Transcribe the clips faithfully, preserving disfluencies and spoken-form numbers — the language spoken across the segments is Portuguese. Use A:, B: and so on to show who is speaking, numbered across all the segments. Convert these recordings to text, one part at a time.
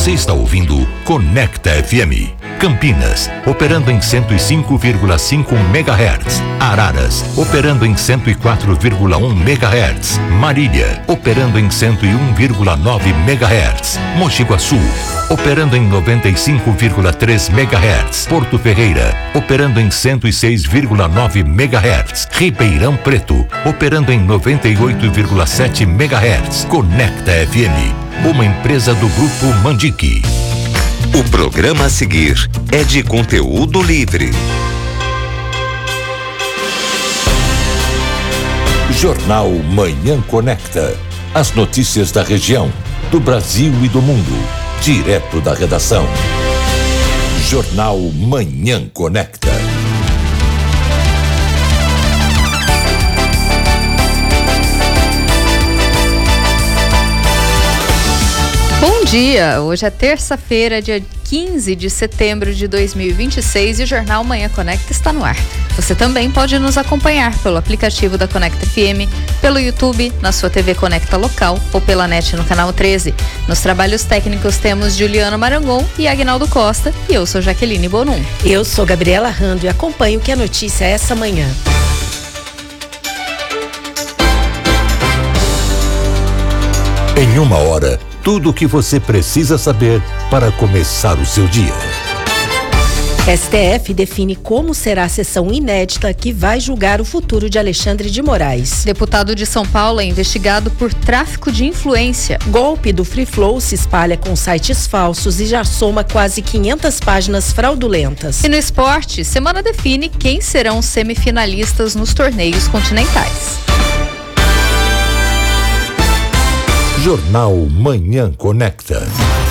A: Você está ouvindo Conecta F M. Campinas, operando em cento e cinco vírgula cinco megahertz. Araras, operando em cento e quatro vírgula um megahertz. Marília, operando em cento e um vírgula nove megahertz. Mogi Guaçu, operando em noventa e cinco vírgula três megahertz. Porto Ferreira, operando em cento e seis vírgula nove megahertz. Ribeirão Preto, operando em noventa e oito vírgula sete megahertz. Conecta F M, uma empresa do Grupo Mandique.
B: O programa a seguir é de conteúdo livre.
A: Jornal Manhã Conecta. As notícias da região, do Brasil e do mundo, direto da redação. Jornal Manhã Conecta.
C: Bom dia, hoje é terça-feira, dia quinze de setembro de dois mil e vinte e seis, e o Jornal Manhã Conecta está no ar. Você também pode nos acompanhar pelo aplicativo da Conecta F M, pelo YouTube, na sua T V Conecta local ou pela net no canal treze. Nos trabalhos técnicos temos Juliano Marangon e Agnaldo Costa, e eu sou Jaqueline Bonum.
D: Eu sou Gabriela Rando e acompanho o que é notícia essa manhã.
A: Em uma hora, tudo o que você precisa saber para começar o seu dia.
D: S T F define como será a sessão inédita que vai julgar o futuro de Alexandre de Moraes.
C: Deputado de São Paulo é investigado por tráfico de influência.
D: Golpe do Free Flow se espalha com sites falsos e já soma quase quinhentas páginas fraudulentas.
C: E no esporte, semana define quem serão os semifinalistas nos torneios continentais.
A: Jornal Manhã Conecta.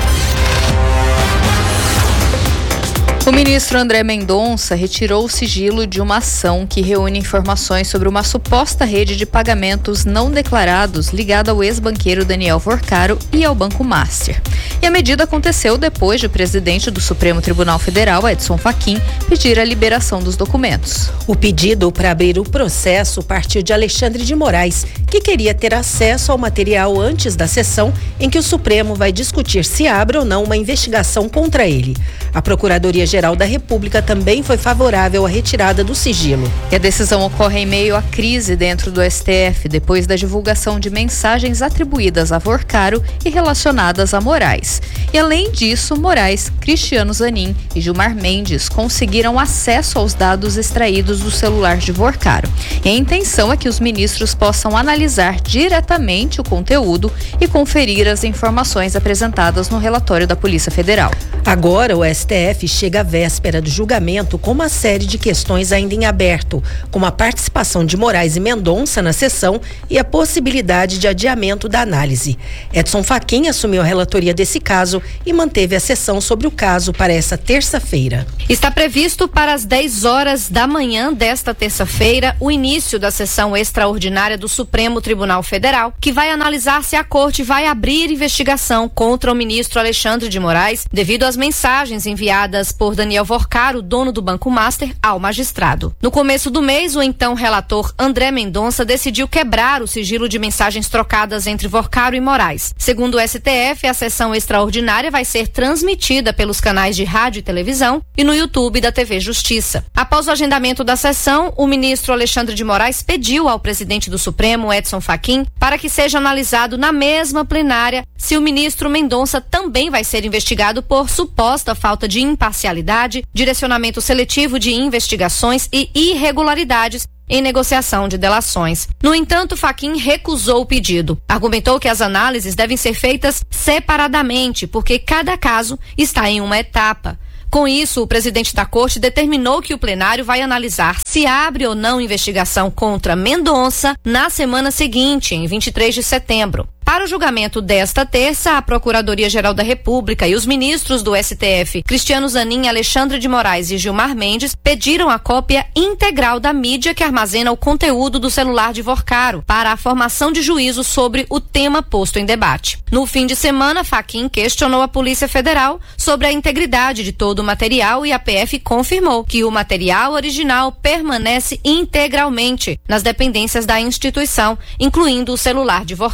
C: O ministro André Mendonça retirou o sigilo de uma ação que reúne informações sobre uma suposta rede de pagamentos não declarados ligada ao ex-banqueiro Daniel Vorcaro e ao Banco Master. E a medida aconteceu depois de o presidente do Supremo Tribunal Federal, Edson Fachin, pedir a liberação dos documentos.
D: O pedido para abrir o processo partiu de Alexandre de Moraes, que queria ter acesso ao material antes da sessão em que o Supremo vai discutir se abre ou não uma investigação contra ele. A Procuradoria-Geral da República também foi favorável à retirada do sigilo.
C: E a decisão ocorre em meio à crise dentro do S T F, depois da divulgação de mensagens atribuídas a Vorcaro e relacionadas a Moraes. E além disso, Moraes, Cristiano Zanin e Gilmar Mendes conseguiram acesso aos dados extraídos do celular de Vorcaro. E a intenção é que os ministros possam analisar diretamente o conteúdo e conferir as informações apresentadas no relatório da Polícia Federal.
D: Agora, o S T F chega à véspera do julgamento com uma série de questões ainda em aberto, como a participação de Moraes e Mendonça na sessão e a possibilidade de adiamento da análise. Edson Fachin assumiu a relatoria desse caso e manteve a sessão sobre o caso para essa terça-feira.
E: Está previsto para as dez horas da manhã desta terça-feira o início da sessão extraordinária do Supremo Tribunal Federal, que vai analisar se a corte vai abrir investigação contra o ministro Alexandre de Moraes devido às mensagens enviadas por Daniel Vorcaro, dono do Banco Master, ao magistrado. No começo do mês, o então relator André Mendonça decidiu quebrar o sigilo de mensagens trocadas entre Vorcaro e Moraes. Segundo o S T F, a sessão extraordinária vai ser transmitida pelos canais de rádio e televisão e no YouTube da T V Justiça. Após o agendamento da sessão, o ministro Alexandre de Moraes pediu ao presidente do Supremo, Edson Fachin, para que seja analisado na mesma plenária se o ministro Mendonça também vai ser investigado por suposta falta de imparcialidade, direcionamento seletivo de investigações e irregularidades em negociação de delações. No entanto, Fachin recusou o pedido. Argumentou que as análises devem ser feitas separadamente, porque cada caso está em uma etapa. Com isso, o presidente da corte determinou que o plenário vai analisar se abre ou não investigação contra Mendonça na semana seguinte, em vinte e três de setembro. Para o julgamento desta terça, a Procuradoria-Geral da República e os ministros do S T F, Cristiano Zanin, Alexandre de Moraes e Gilmar Mendes, pediram a cópia integral da mídia que armazena o conteúdo do celular de Vorcaro para a formação de juízo sobre o tema posto em debate. No fim de semana, Fachin questionou a Polícia Federal sobre a integridade de todo o material e a P F confirmou que o material original permanece integralmente nas dependências da instituição, incluindo o celular de Vorcaro.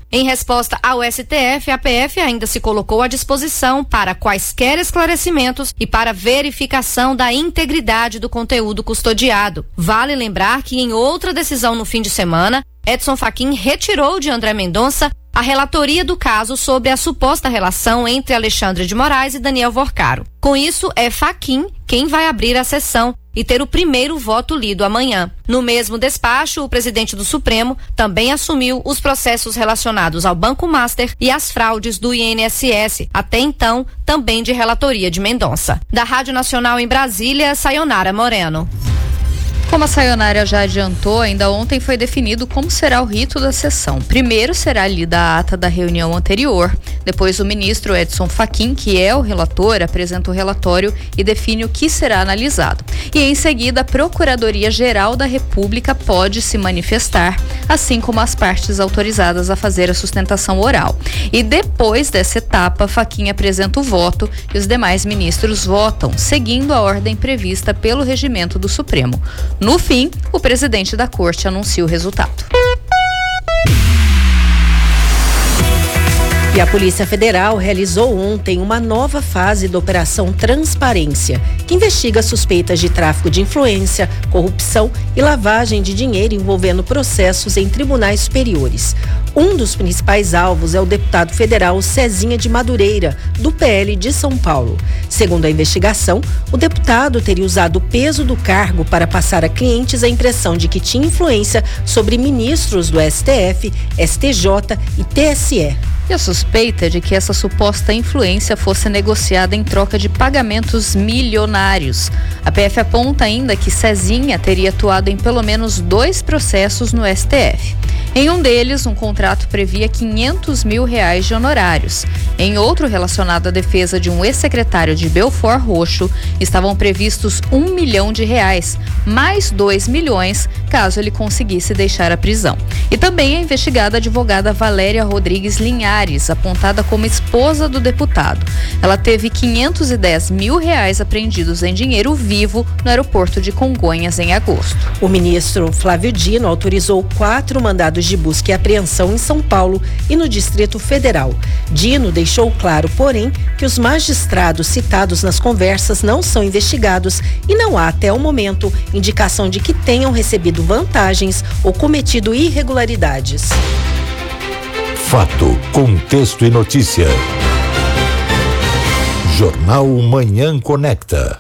E: Em resposta ao S T F, a P F ainda se colocou à disposição para quaisquer esclarecimentos e para verificação da integridade do conteúdo custodiado. Vale lembrar que em outra decisão no fim de semana, Edson Fachin retirou de André Mendonça a relatoria do caso sobre a suposta relação entre Alexandre de Moraes e Daniel Vorcaro. Com isso, é Fachin quem vai abrir a sessão e ter o primeiro voto lido amanhã. No mesmo despacho, o presidente do Supremo também assumiu os processos relacionados ao Banco Master e às fraudes do I N S S, até então também de relatoria de Mendonça. Da Rádio Nacional em Brasília, Sayonara Moreno.
C: Como a Sayonara já adiantou, ainda ontem foi definido como será o rito da sessão. Primeiro será lida a ata da reunião anterior, depois o ministro Edson Fachin, que é o relator, apresenta o relatório e define o que será analisado. E em seguida, a Procuradoria-Geral da República pode se manifestar, assim como as partes autorizadas a fazer a sustentação oral. E depois dessa etapa, Fachin apresenta o voto e os demais ministros votam, seguindo a ordem prevista pelo regimento do Supremo. No fim, o presidente da corte anuncia o resultado.
D: E a Polícia Federal realizou ontem uma nova fase da Operação Transparência, que investiga suspeitas de tráfico de influência, corrupção e lavagem de dinheiro envolvendo processos em tribunais superiores. Um dos principais alvos é o deputado federal Cezinha de Madureira, do P L de São Paulo. Segundo a investigação, o deputado teria usado o peso do cargo para passar a clientes a impressão de que tinha influência sobre ministros do S T F, S T J e T S E.
C: E a suspeita é de que essa suposta influência fosse negociada em troca de pagamentos milionários. A P F aponta ainda que Cezinha teria atuado em pelo menos dois processos no S T F. Em um deles, um contrato previa quinhentos mil reais de honorários. Em outro, relacionado à defesa de um ex-secretário de Belford Roxo, estavam previstos um milhão de reais, mais dois milhões, caso ele conseguisse deixar a prisão. E também é investigada a advogada Valéria Rodrigues Linhares, apontada como esposa do deputado. Ela teve quinhentos e dez mil reais apreendidos em dinheiro vivo no aeroporto de Congonhas em agosto.
D: O ministro Flávio Dino autorizou quatro mandados de busca e apreensão em São Paulo e no Distrito Federal. Dino deixou claro, porém, que os magistrados citados nas conversas não são investigados e não há, até o momento, indicação de que tenham recebido vantagens ou cometido irregularidades.
A: Fato, contexto e notícia. Jornal Manhã Conecta.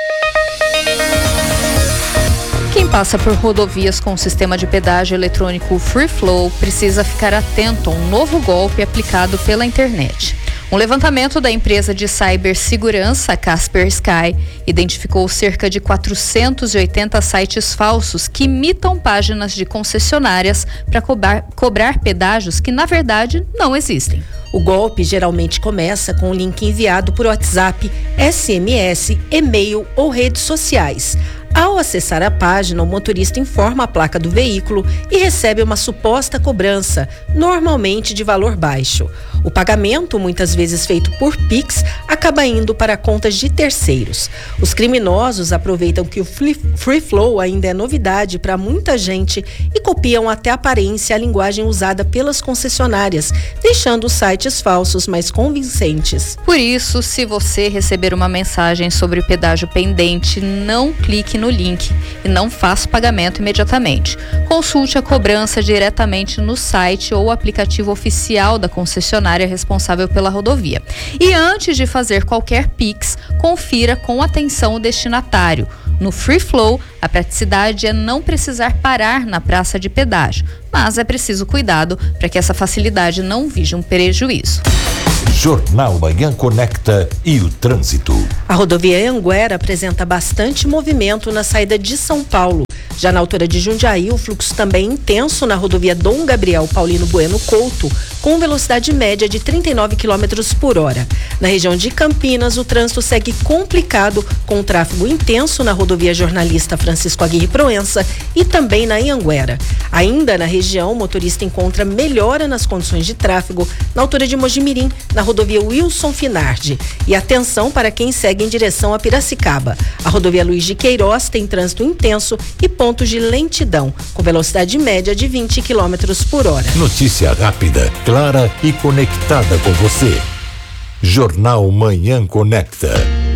C: Quem passa por rodovias com o sistema de pedágio eletrônico Free Flow precisa ficar atento a um novo golpe aplicado pela internet. Um levantamento da empresa de cibersegurança Kaspersky identificou cerca de quatrocentos e oitenta sites falsos que imitam páginas de concessionárias para cobrar, cobrar pedágios que, na verdade, não existem.
D: O golpe geralmente começa com um link enviado por WhatsApp, S M S, e-mail ou redes sociais. Ao acessar a página, o motorista informa a placa do veículo e recebe uma suposta cobrança, normalmente de valor baixo. O pagamento, muitas vezes feito por Pix, acaba indo para contas de terceiros. Os criminosos aproveitam que o Free Flow ainda é novidade para muita gente e copiam até a aparência e a linguagem usada pelas concessionárias, deixando os sites falsos mais convincentes.
C: Por isso, se você receber uma mensagem sobre pedágio pendente, não clique no no link e não faça o pagamento imediatamente. Consulte a cobrança diretamente no site ou aplicativo oficial da concessionária responsável pela rodovia. E antes de fazer qualquer Pix, confira com atenção o destinatário. No Free Flow, a praticidade é não precisar parar na praça de pedágio, mas é preciso cuidado para que essa facilidade não vire um prejuízo.
A: Jornal Manhã Conecta e o trânsito.
D: A rodovia Anhanguera apresenta bastante movimento na saída de São Paulo. Já na altura de Jundiaí, o fluxo também intenso na rodovia Dom Gabriel Paulino Bueno Couto, com velocidade média de trinta e nove quilômetros por hora. Na região de Campinas, o trânsito segue complicado, com tráfego intenso na rodovia Jornalista Francisco Aguirre Proença e também na Anhanguera. Ainda na região, o motorista encontra melhora nas condições de tráfego na altura de Mojimirim, na rodovia Wilson Finardi. E atenção para quem segue em direção a Piracicaba. A rodovia Luiz de Queiroz tem trânsito intenso e pontos de lentidão, com velocidade média de vinte quilômetros por hora.
A: Notícia rápida, clara e conectada com você. Jornal Manhã Conecta.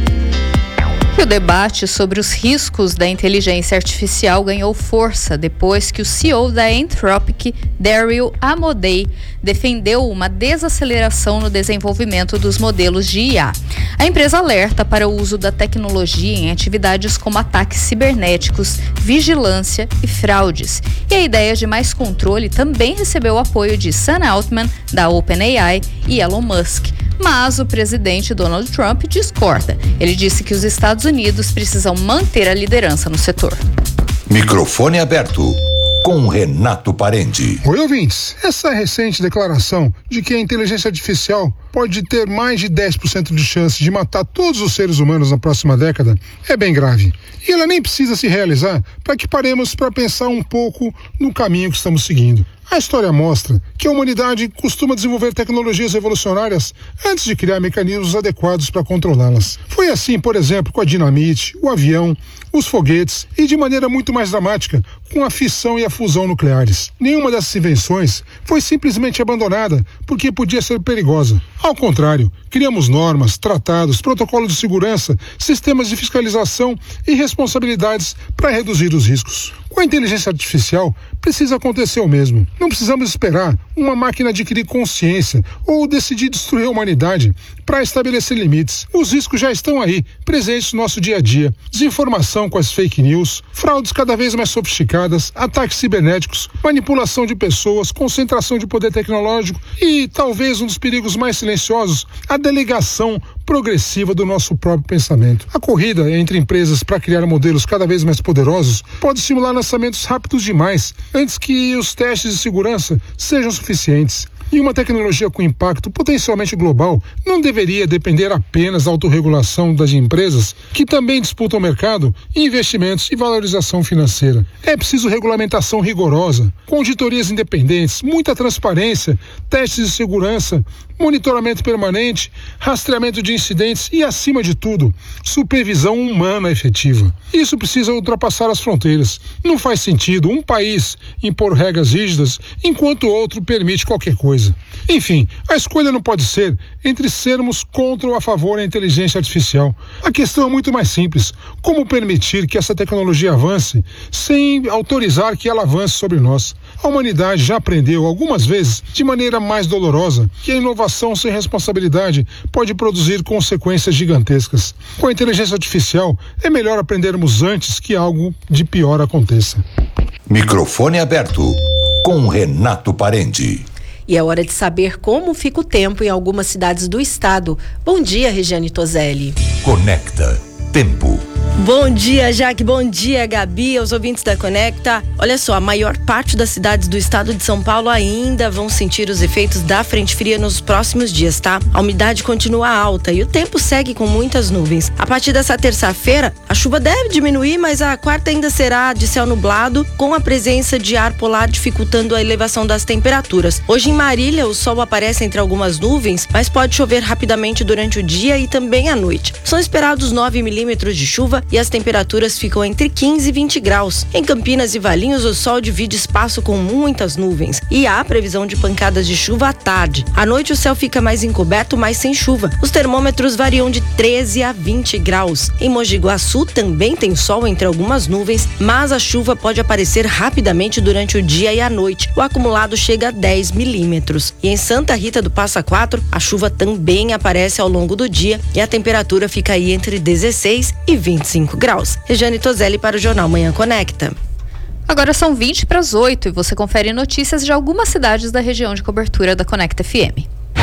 C: O debate sobre os riscos da inteligência artificial ganhou força depois que o C E O da Anthropic, Daryl Amodei, defendeu uma desaceleração no desenvolvimento dos modelos de I A. A empresa alerta para o uso da tecnologia em atividades como ataques cibernéticos, vigilância e fraudes. E a ideia de mais controle também recebeu o apoio de Sam Altman, da OpenAI, e Elon Musk. Mas o presidente Donald Trump discorda. Ele disse que os Estados Unidos precisam manter a liderança no setor.
A: Microfone aberto com Renato Parente.
F: Oi, ouvintes. Essa recente declaração de que a inteligência artificial pode ter mais de dez por cento de chance de matar todos os seres humanos na próxima década é bem grave. E ela nem precisa se realizar para que paremos para pensar um pouco no caminho que estamos seguindo. A história mostra que a humanidade costuma desenvolver tecnologias revolucionárias antes de criar mecanismos adequados para controlá-las. Foi assim, por exemplo, com a dinamite, o avião, os foguetes e, de maneira muito mais dramática, com a fissão e a fusão nucleares. Nenhuma dessas invenções foi simplesmente abandonada porque podia ser perigosa. Ao contrário, criamos normas, tratados, protocolos de segurança, sistemas de fiscalização e responsabilidades para reduzir os riscos. Com a inteligência artificial, precisa acontecer o mesmo. Não precisamos esperar uma máquina adquirir consciência ou decidir destruir a humanidade para estabelecer limites. Os riscos já estão aí, presentes no nosso dia a dia. Desinformação com as fake news, fraudes cada vez mais sofisticadas, ataques cibernéticos, manipulação de pessoas, concentração de poder tecnológico e, talvez um dos perigos mais silenciosos, a delegação progressiva do nosso próprio pensamento. A corrida entre empresas para criar modelos cada vez mais poderosos pode estimular lançamentos rápidos demais, antes que os testes de segurança sejam suficientes. E uma tecnologia com impacto potencialmente global não deveria depender apenas da autorregulação das empresas, que também disputam o mercado, investimentos e valorização financeira. É preciso regulamentação rigorosa, com auditorias independentes, muita transparência, testes de segurança, monitoramento permanente, rastreamento de incidentes e, acima de tudo, supervisão humana efetiva. Isso precisa ultrapassar as fronteiras. Não faz sentido um país impor regras rígidas enquanto o outro permite qualquer coisa. Enfim, a escolha não pode ser entre sermos contra ou a favor da inteligência artificial. A questão é muito mais simples. Como permitir que essa tecnologia avance sem autorizar que ela avance sobre nós? A humanidade já aprendeu algumas vezes, de maneira mais dolorosa, que a inovação sem responsabilidade pode produzir consequências gigantescas. Com a inteligência artificial, é melhor aprendermos antes que algo de pior aconteça.
A: Microfone aberto com Renato Parente.
D: E é hora de saber como fica o tempo em algumas cidades do estado. Bom dia, Regiane Toselli.
A: Conecta Tempo.
G: Bom dia, Jaque. Bom dia, Gabi, aos ouvintes da Conecta. Olha só, a maior parte das cidades do estado de São Paulo ainda vão sentir os efeitos da frente fria nos próximos dias, tá? A umidade continua alta e o tempo segue com muitas nuvens. A partir dessa terça-feira, a chuva deve diminuir, mas a quarta ainda será de céu nublado, com a presença de ar polar dificultando a elevação das temperaturas. Hoje em Marília, o sol aparece entre algumas nuvens, mas pode chover rapidamente durante o dia e também à noite. São esperados nove milímetros de chuva e as temperaturas ficam entre quinze e vinte graus. Em Campinas e Valinhos, o sol divide espaço com muitas nuvens e há previsão de pancadas de chuva à tarde. À noite, o céu fica mais encoberto, mas sem chuva. Os termômetros variam de treze a vinte graus. Em Mogi Guaçu também tem sol entre algumas nuvens, mas a chuva pode aparecer rapidamente durante o dia e a noite. O acumulado chega a dez milímetros. E em Santa Rita do Passa Quatro, a chuva também aparece ao longo do dia e a temperatura fica aí entre dezesseis e vinte e cinco graus. Regiane Toselli para o Jornal Manhã Conecta.
C: Agora são vinte para as oito e você confere notícias de algumas cidades da região de cobertura da Conecta F M.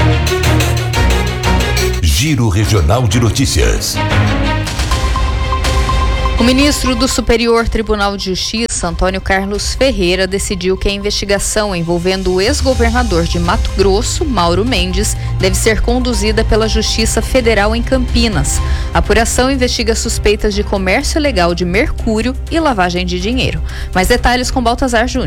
A: Giro Regional de Notícias.
C: O ministro do Superior Tribunal de Justiça, Antônio Carlos Ferreira, decidiu que a investigação envolvendo o ex-governador de Mato Grosso, Mauro Mendes, deve ser conduzida pela Justiça Federal em Campinas. A apuração investiga suspeitas de comércio ilegal de mercúrio e lavagem de dinheiro. Mais detalhes com Baltazar Júnior.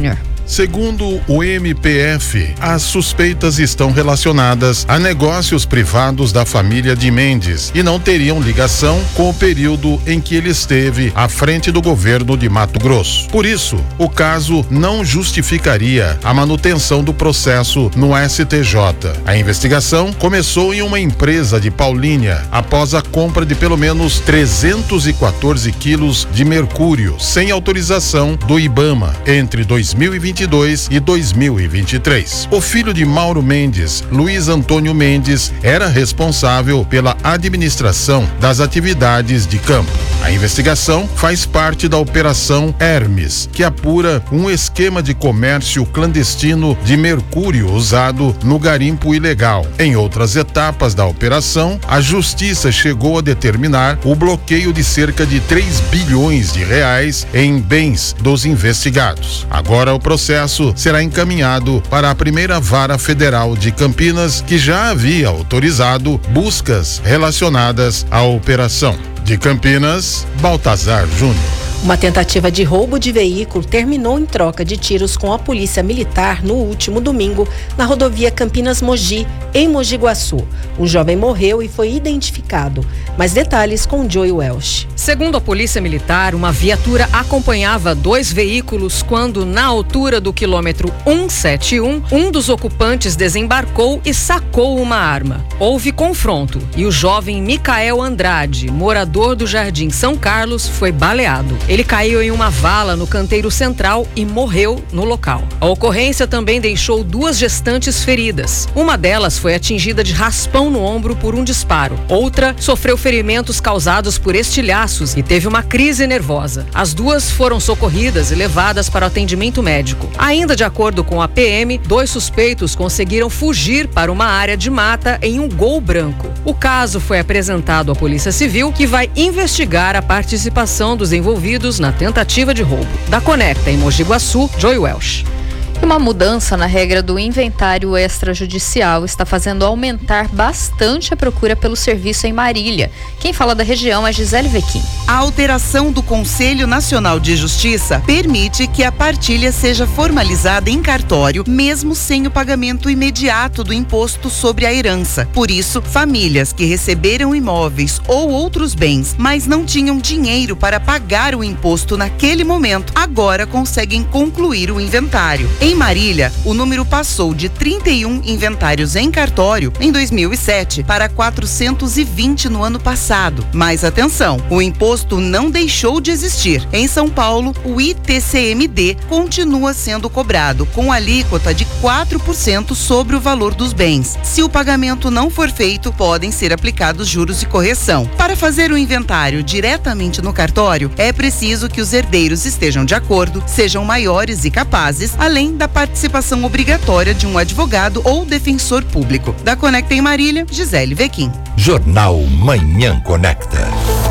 H: Segundo o M P F, as suspeitas estão relacionadas a negócios privados da família de Mendes e não teriam ligação com o período em que ele esteve à frente do governo de Mato Grosso. Por isso, o caso não justificaria a manutenção do processo no S T J. A investigação começou em uma empresa de Paulínia após a compra de pelo menos trezentos e quatorze quilos de mercúrio sem autorização do IBAMA entre dois mil e vinte e dois e dois mil e vinte e três. O filho de Mauro Mendes, Luiz Antônio Mendes, era responsável pela administração das atividades de campo. A investigação faz parte da Operação Hermes, que apura um esquema de comércio clandestino de mercúrio usado no garimpo ilegal. Em outras etapas da operação, a Justiça chegou a determinar o bloqueio de cerca de três bilhões de reais em bens dos investigados. Agora o processo será encaminhado para a primeira vara federal de Campinas, que já havia autorizado buscas relacionadas à operação. De Campinas, Baltazar Júnior.
D: Uma tentativa de roubo de veículo terminou em troca de tiros com a polícia militar no último domingo na rodovia Campinas-Mogi, em Mogi Guaçu. Um jovem morreu e foi identificado. Mais detalhes com Joey Welsh.
I: Segundo a polícia militar, uma viatura acompanhava dois veículos quando, na altura do quilômetro cento e setenta e um, um dos ocupantes desembarcou e sacou uma arma. Houve confronto e o jovem Micael Andrade, morador do Jardim São Carlos, foi baleado. Ele caiu em uma vala no canteiro central e morreu no local. A ocorrência também deixou duas gestantes feridas. Uma delas foi atingida de raspão no ombro por um disparo. Outra sofreu ferimentos causados por estilhaços e teve uma crise nervosa. As duas foram socorridas e levadas para o atendimento médico. Ainda de acordo com a P M, dois suspeitos conseguiram fugir para uma área de mata em um Gol branco. O caso foi apresentado à Polícia Civil, que vai investigar a participação dos envolvidos na tentativa de roubo. Da Conecta em Mogi Guaçu, Joey Welsh.
C: Uma mudança na regra do inventário extrajudicial está fazendo aumentar bastante a procura pelo serviço em Marília. Quem fala da região é Gisele Vequim.
J: A alteração do Conselho Nacional de Justiça permite que a partilha seja formalizada em cartório, mesmo sem o pagamento imediato do imposto sobre a herança. Por isso, famílias que receberam imóveis ou outros bens, mas não tinham dinheiro para pagar o imposto naquele momento, agora conseguem concluir o inventário. Em Marília, o número passou de trinta e um inventários em cartório em dois mil e sete para quatrocentos e vinte no ano passado. Mas atenção, o imposto não deixou de existir. Em São Paulo, o I T C M D continua sendo cobrado com alíquota de quatro por cento sobre o valor dos bens. Se o pagamento não for feito, podem ser aplicados juros de correção. Para fazer o inventário diretamente no cartório, é preciso que os herdeiros estejam de acordo, sejam maiores e capazes, além da participação obrigatória de um advogado ou defensor público. Da Conecta em Marília, Gisele Vequim.
A: Jornal Manhã Conecta.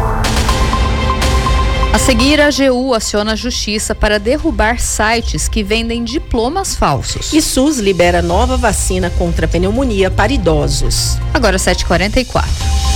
C: A seguir, a AGU aciona a justiça para derrubar sites que vendem diplomas falsos.
D: E SUS libera nova vacina contra a pneumonia para idosos.
C: Agora sete e quarenta e quatro.